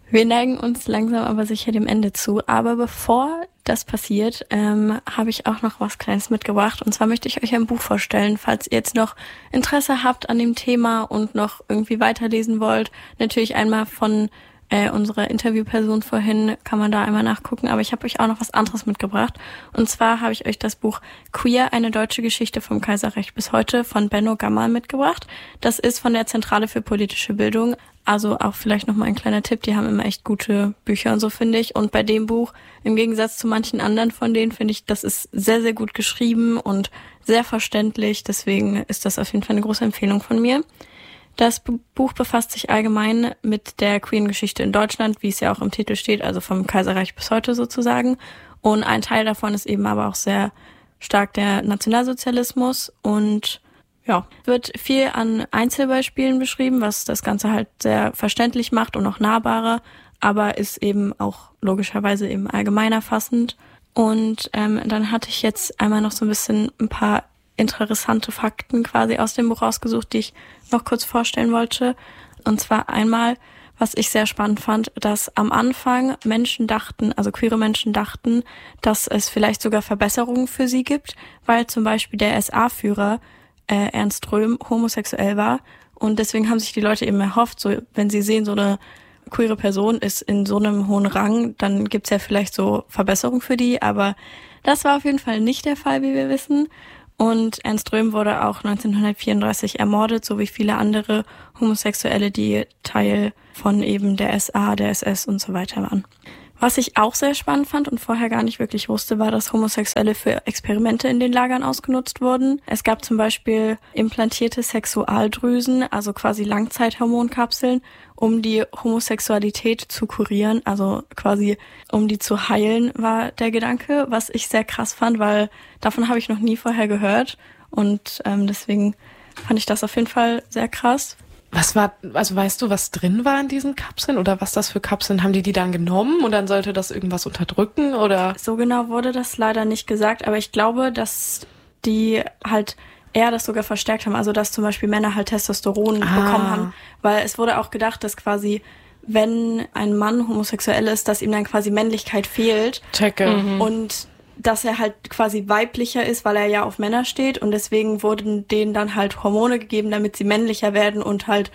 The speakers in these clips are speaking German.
Wir neigen uns langsam aber sicher dem Ende zu. Aber bevor das passiert, habe ich auch noch was Kleines mitgebracht. Und zwar möchte ich euch ein Buch vorstellen, falls ihr jetzt noch Interesse habt an dem Thema und noch irgendwie weiterlesen wollt. Natürlich einmal von unserer Interviewperson vorhin kann man da einmal nachgucken. Aber ich habe euch auch noch was anderes mitgebracht. Und zwar habe ich euch das Buch Queer, eine deutsche Geschichte vom Kaiserreich bis heute von Benno Gammal mitgebracht. Das ist von der Zentrale für politische Bildung. Also auch vielleicht nochmal ein kleiner Tipp, die haben immer echt gute Bücher und so, finde ich. Und bei dem Buch, im Gegensatz zu manchen anderen von denen, finde ich, das ist sehr, sehr gut geschrieben und sehr verständlich. Deswegen ist das auf jeden Fall eine große Empfehlung von mir. Das Buch befasst sich allgemein mit der queeren Geschichte in Deutschland, wie es ja auch im Titel steht, also vom Kaiserreich bis heute sozusagen. Und ein Teil davon ist eben aber auch sehr stark der Nationalsozialismus und ja, wird viel an Einzelbeispielen beschrieben, was das Ganze halt sehr verständlich macht und auch nahbarer, aber ist eben auch logischerweise eben allgemeiner fassend. Und dann hatte ich jetzt einmal noch so ein bisschen ein paar interessante Fakten quasi aus dem Buch rausgesucht, die ich noch kurz vorstellen wollte. Und zwar einmal, was ich sehr spannend fand, dass am Anfang Menschen dachten, also queere Menschen dachten, dass es vielleicht sogar Verbesserungen für sie gibt, weil zum Beispiel der SA-Führer Ernst Röhm homosexuell war. Und deswegen haben sich die Leute eben erhofft, so wenn sie sehen, so eine queere Person ist in so einem hohen Rang, dann gibt's ja vielleicht so Verbesserungen für die. Aber das war auf jeden Fall nicht der Fall, wie wir wissen. Und Ernst Röhm wurde auch 1934 ermordet, so wie viele andere Homosexuelle, die Teil von eben der SA, der SS und so weiter waren. Was ich auch sehr spannend fand und vorher gar nicht wirklich wusste, war, dass Homosexuelle für Experimente in den Lagern ausgenutzt wurden. Es gab zum Beispiel implantierte Sexualdrüsen, also quasi Langzeithormonkapseln, um die Homosexualität zu kurieren, also quasi um die zu heilen, war der Gedanke, was ich sehr krass fand, weil davon habe ich noch nie vorher gehört und deswegen fand ich das auf jeden Fall sehr krass. Also weißt du, was drin war in diesen Kapseln oder was das für Kapseln? Haben die dann genommen und dann sollte das irgendwas unterdrücken oder? So genau wurde das leider nicht gesagt, aber ich glaube, dass die halt eher das sogar verstärkt haben, also dass zum Beispiel Männer halt Testosteron bekommen haben, weil es wurde auch gedacht, dass quasi, wenn ein Mann homosexuell ist, dass ihm dann quasi Männlichkeit fehlt. Checke. Und dass er halt quasi weiblicher ist, weil er ja auf Männer steht und deswegen wurden denen dann halt Hormone gegeben, damit sie männlicher werden und halt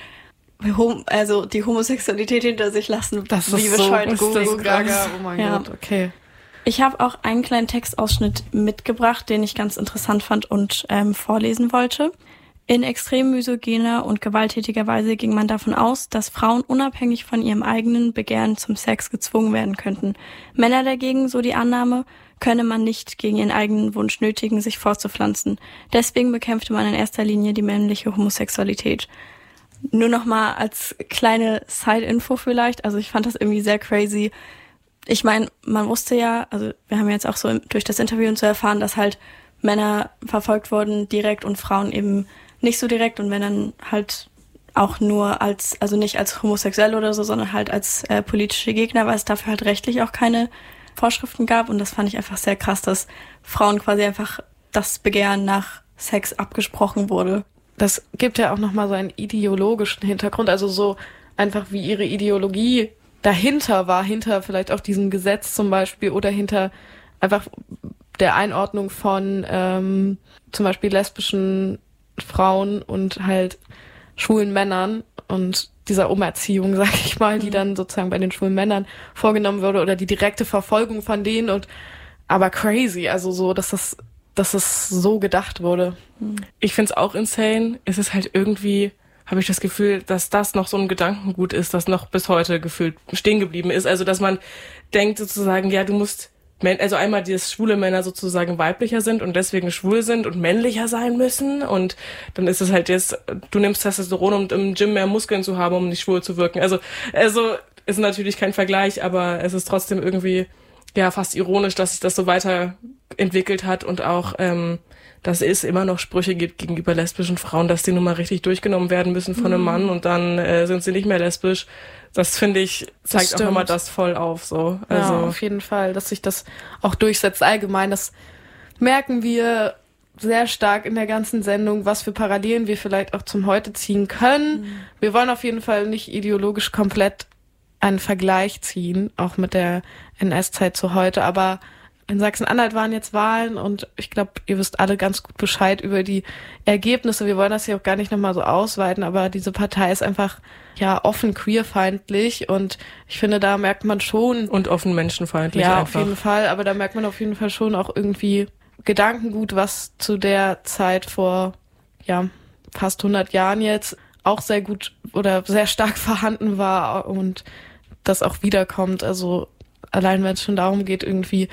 also die Homosexualität hinter sich lassen. Das ist so gaga. Oh mein Gott, okay. Ich habe auch einen kleinen Textausschnitt mitgebracht, den ich ganz interessant fand und vorlesen wollte. In extrem misogyner und gewalttätiger Weise ging man davon aus, dass Frauen unabhängig von ihrem eigenen Begehren zum Sex gezwungen werden könnten. Männer dagegen, so die Annahme, könne man nicht gegen ihren eigenen Wunsch nötigen, sich fortzupflanzen. Deswegen bekämpfte man in erster Linie die männliche Homosexualität. Nur noch mal als kleine Side-Info vielleicht, also ich fand das irgendwie sehr crazy. Ich meine, man wusste ja, also wir haben jetzt auch so durch das Interview und so erfahren, dass halt Männer verfolgt wurden direkt und Frauen eben nicht so direkt und wenn dann halt auch nur als, also nicht als homosexuell oder so, sondern halt als politische Gegner, weil es dafür halt rechtlich auch keine Vorschriften gab und das fand ich einfach sehr krass, dass Frauen quasi einfach das Begehren nach Sex abgesprochen wurde. Das gibt ja auch nochmal so einen ideologischen Hintergrund, also so einfach wie ihre Ideologie dahinter war, hinter vielleicht auch diesem Gesetz zum Beispiel oder hinter einfach der Einordnung von zum Beispiel lesbischen Frauen und halt schwulen Männern und dieser Umerziehung, sag ich mal, die dann sozusagen bei den schwulen Männern vorgenommen wurde oder die direkte Verfolgung von denen und aber crazy, also so, dass es so gedacht wurde. Ich find's auch insane. Es ist halt irgendwie, habe ich das Gefühl, dass das noch so ein Gedankengut ist, das noch bis heute gefühlt stehen geblieben ist. Also, dass man denkt sozusagen, ja, du musst, also einmal, dass schwule Männer sozusagen weiblicher sind und deswegen schwul sind und männlicher sein müssen und dann ist es halt jetzt, du nimmst Testosteron, um im Gym mehr Muskeln zu haben, um nicht schwul zu wirken. Also ist natürlich kein Vergleich, aber es ist trotzdem irgendwie, ja, fast ironisch, dass sich das so weiterentwickelt hat und auch, dass es immer noch Sprüche gibt gegenüber lesbischen Frauen, dass die nun mal richtig durchgenommen werden müssen von einem Mann und dann sind sie nicht mehr lesbisch. Das finde ich, zeigt auch immer das voll auf, so. Also ja, auf jeden Fall, dass sich das auch durchsetzt allgemein. Das merken wir sehr stark in der ganzen Sendung, was für Parallelen wir vielleicht auch zum Heute ziehen können. Wir wollen auf jeden Fall nicht ideologisch komplett einen Vergleich ziehen, auch mit der NS-Zeit zu heute. Aber in Sachsen-Anhalt waren jetzt Wahlen und ich glaube, ihr wisst alle ganz gut Bescheid über die Ergebnisse. Wir wollen das hier auch gar nicht nochmal so ausweiten, aber diese Partei ist einfach offen queerfeindlich und ich finde, da merkt man schon... Und offen menschenfeindlich einfach. Ja, auf jeden Fall, aber da merkt man auf jeden Fall schon auch irgendwie Gedankengut, was zu der Zeit vor fast 100 Jahren jetzt auch sehr gut oder sehr stark vorhanden war und das auch wiederkommt. Also allein wenn es schon darum geht, irgendwie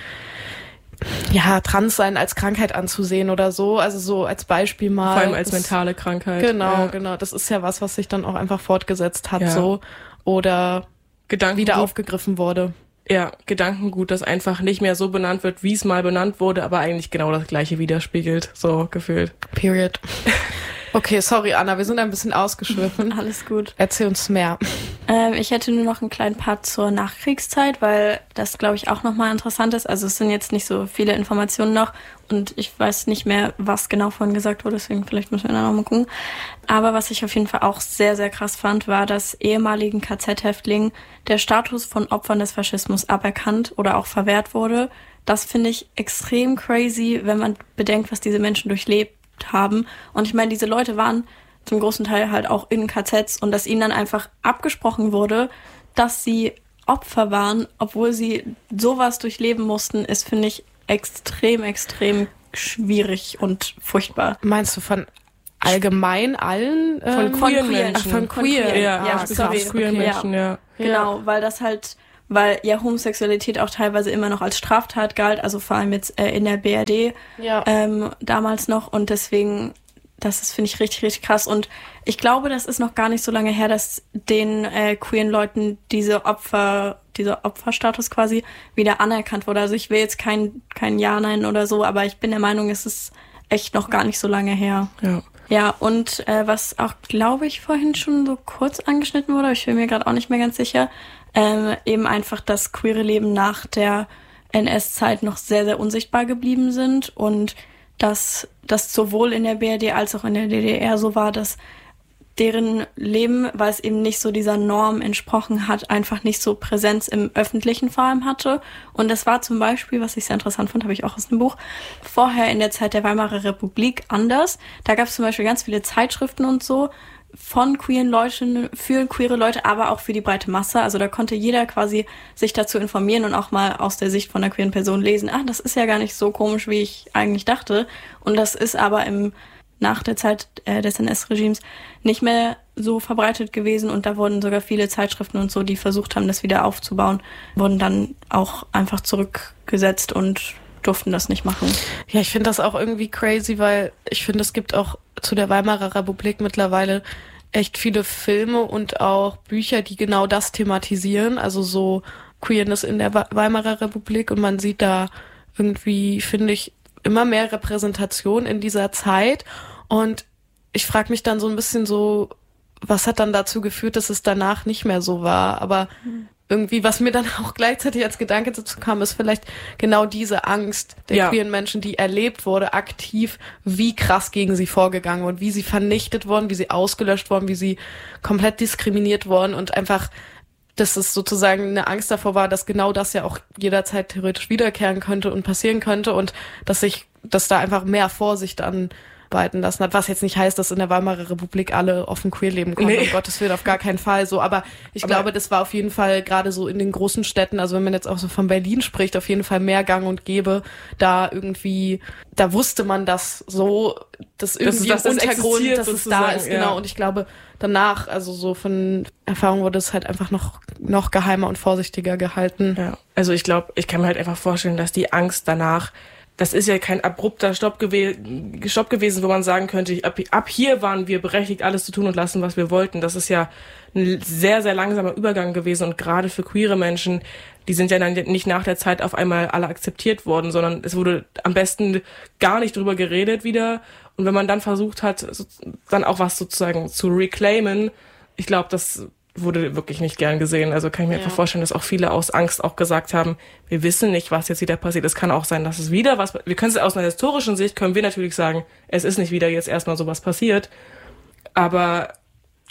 Transsein als Krankheit anzusehen oder so, also so als Beispiel mal. Vor allem als mentale Krankheit. Genau. Das ist ja was sich dann auch einfach fortgesetzt hat so oder wieder aufgegriffen wurde. Ja, Gedankengut, das einfach nicht mehr so benannt wird, wie es mal benannt wurde, aber eigentlich genau das Gleiche widerspiegelt, so gefühlt. Period. Okay, sorry Anna, wir sind ein bisschen ausgeschwiffen. Alles gut. Erzähl uns mehr. Ich hätte nur noch einen kleinen Part zur Nachkriegszeit, weil das, glaube ich, auch nochmal interessant ist. Also es sind jetzt nicht so viele Informationen noch und ich weiß nicht mehr, was genau vorhin gesagt wurde, deswegen vielleicht müssen wir da nochmal gucken. Aber was ich auf jeden Fall auch sehr, sehr krass fand, war, dass ehemaligen KZ-Häftlingen der Status von Opfern des Faschismus aberkannt oder auch verwehrt wurde. Das finde ich extrem crazy, wenn man bedenkt, was diese Menschen durchlebt haben. Und ich meine, diese Leute waren zum großen Teil halt auch in KZs und dass ihnen dann einfach abgesprochen wurde, dass sie Opfer waren, obwohl sie sowas durchleben mussten, ist, finde ich, extrem, extrem schwierig und furchtbar. Meinst du von allgemein allen? Von queeren Menschen. Von queer. Ja, sorry. Queeren Menschen, ja. Genau, weil Homosexualität auch teilweise immer noch als Straftat galt, also vor allem jetzt in der BRD damals noch und deswegen, das ist, finde ich, richtig, richtig krass und ich glaube, das ist noch gar nicht so lange her, dass den queeren Leuten dieser Opferstatus quasi wieder anerkannt wurde. Also ich will jetzt kein Ja nennen oder so, aber ich bin der Meinung, es ist echt noch gar nicht so lange her. Ja, und was auch, glaube ich, vorhin schon so kurz angeschnitten wurde, ich bin mir gerade auch nicht mehr ganz sicher, eben einfach das queere Leben nach der NS-Zeit noch sehr, sehr unsichtbar geblieben sind und dass das sowohl in der BRD als auch in der DDR so war, dass deren Leben, weil es eben nicht so dieser Norm entsprochen hat, einfach nicht so Präsenz im Öffentlichen vor allem hatte. Und das war zum Beispiel, was ich sehr interessant fand, habe ich auch aus dem Buch, vorher in der Zeit der Weimarer Republik anders. Da gab es zum Beispiel ganz viele Zeitschriften und so, von queeren Leuten, für queere Leute, aber auch für die breite Masse. Also da konnte jeder quasi sich dazu informieren und auch mal aus der Sicht von einer queeren Person lesen, das ist ja gar nicht so komisch, wie ich eigentlich dachte. Und das ist aber nach der Zeit des NS-Regimes nicht mehr so verbreitet gewesen und da wurden sogar viele Zeitschriften und so, die versucht haben, das wieder aufzubauen, wurden dann auch einfach zurückgesetzt und durften das nicht machen. Ja, ich finde das auch irgendwie crazy, weil ich finde, es gibt auch zu der Weimarer Republik mittlerweile echt viele Filme und auch Bücher, die genau das thematisieren, also so Queerness in der Weimarer Republik und man sieht da irgendwie, finde ich, immer mehr Repräsentation in dieser Zeit und ich frage mich dann so ein bisschen so, was hat dann dazu geführt, dass es danach nicht mehr so war, aber irgendwie, was mir dann auch gleichzeitig als Gedanke dazu kam, ist vielleicht genau diese Angst der queeren Menschen, die erlebt wurde, aktiv, wie krass gegen sie vorgegangen wurde, wie sie vernichtet wurden, wie sie ausgelöscht wurden, wie sie komplett diskriminiert wurden und einfach, dass es sozusagen eine Angst davor war, dass genau das ja auch jederzeit theoretisch wiederkehren könnte und passieren könnte und dass da einfach mehr Vorsicht walten lassen hat, was jetzt nicht heißt, dass in der Weimarer Republik alle offen queer leben konnten, um Gottes Willen, auf gar keinen Fall so, aber ich glaube, das war auf jeden Fall gerade so in den großen Städten, also wenn man jetzt auch so von Berlin spricht, auf jeden Fall mehr gang und gäbe, da wusste man das so, dass irgendwie im Untergrund, dass es da ist, genau, und ich glaube, danach, also so von Erfahrung wurde es halt einfach noch geheimer und vorsichtiger gehalten. Ja, also ich glaube, ich kann mir halt einfach vorstellen, dass die Angst danach, das ist ja kein abrupter Stopp gewesen, wo man sagen könnte, ab hier waren wir berechtigt, alles zu tun und lassen, was wir wollten. Das ist ja ein sehr, sehr langsamer Übergang gewesen und gerade für queere Menschen, die sind ja dann nicht nach der Zeit auf einmal alle akzeptiert worden, sondern es wurde am besten gar nicht drüber geredet wieder. Und wenn man dann versucht hat, dann auch was sozusagen zu reclaimen, ich glaube, das wurde wirklich nicht gern gesehen. Also kann ich mir einfach vorstellen, dass auch viele aus Angst auch gesagt haben, wir wissen nicht, was jetzt wieder passiert. Es kann auch sein, dass es wieder wir können es aus einer historischen Sicht, können wir natürlich sagen, es ist nicht wieder jetzt erstmal sowas passiert. Aber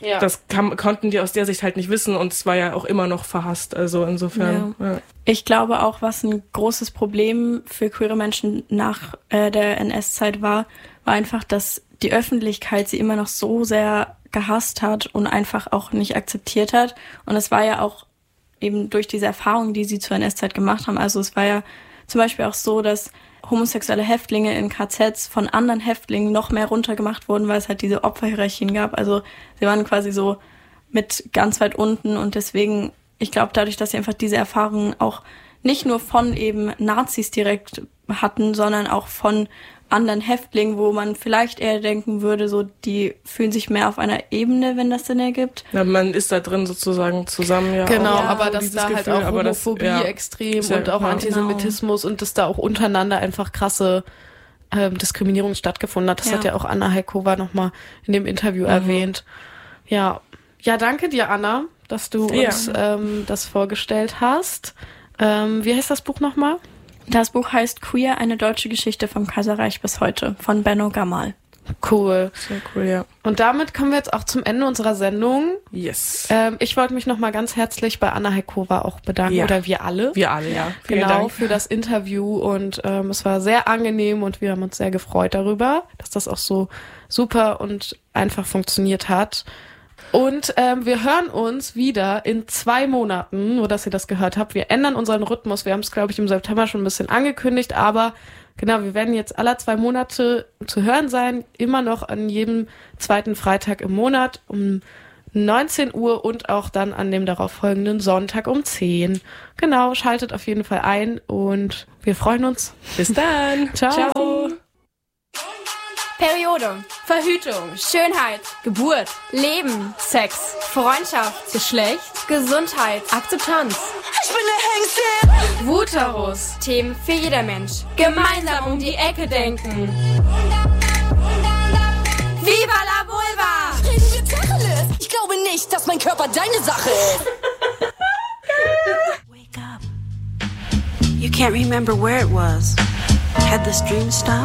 Ja. Das konnten die aus der Sicht halt nicht wissen und es war ja auch immer noch verhasst. Also insofern. Ja. Ich glaube auch, was ein großes Problem für queere Menschen nach der NS-Zeit war einfach, dass die Öffentlichkeit sie immer noch so sehr gehasst hat und einfach auch nicht akzeptiert hat. Und es war ja auch eben durch diese Erfahrungen, die sie zur NS-Zeit gemacht haben. Also es war ja zum Beispiel auch so, dass homosexuelle Häftlinge in KZs von anderen Häftlingen noch mehr runtergemacht wurden, weil es halt diese Opferhierarchien gab. Also sie waren quasi so mit ganz weit unten und deswegen, ich glaube, dadurch, dass sie einfach diese Erfahrungen auch nicht nur von eben Nazis direkt hatten, sondern auch von anderen Häftlingen, wo man vielleicht eher denken würde, so die fühlen sich mehr auf einer Ebene, wenn das Sinn ergibt. Ja, man ist da drin sozusagen zusammen, ja. Genau, auch, aber dass da halt auch Homophobie extrem und auch Antisemitismus und dass da auch untereinander einfach krasse Diskriminierung stattgefunden hat. Das hat ja auch Anna Heikova nochmal in dem Interview erwähnt. Ja, danke dir, Anna, dass du uns das vorgestellt hast. Wie heißt das Buch nochmal? Das Buch heißt Queer, eine deutsche Geschichte vom Kaiserreich bis heute von Benno Gamal. Cool. Sehr cool, ja. Und damit kommen wir jetzt auch zum Ende unserer Sendung. Yes. Ich wollte mich nochmal ganz herzlich bei Anna Heikova auch bedanken. Ja. Oder wir alle. Wir alle, ja. Vielen Genau, Dank. für das Interview. Und es war sehr angenehm und wir haben uns sehr gefreut darüber, dass das auch so super und einfach funktioniert hat. Und wir hören uns wieder in 2 Monaten, nur dass ihr das gehört habt. Wir ändern unseren Rhythmus. Wir haben es, glaube ich, im September schon ein bisschen angekündigt, aber genau, wir werden jetzt alle 2 Monate zu hören sein, immer noch an jedem 2. Freitag im Monat um 19 Uhr und auch dann an dem darauffolgenden Sonntag um 10. Genau, schaltet auf jeden Fall ein und wir freuen uns. Bis dann. Ciao. Periode, Verhütung, Schönheit, Geburt, Leben, Sex, Freundschaft, Geschlecht, Gesundheit, Akzeptanz. Ich bin der Hengste! Vuterus, Themen für jeder Mensch. Gemeinsam um die Ecke denken. Viva la Vulva! Reden wir Tacheles? Ich glaube nicht, dass mein Körper deine Sache ist. Wake up. You can't remember where it was. Had this dream stopped?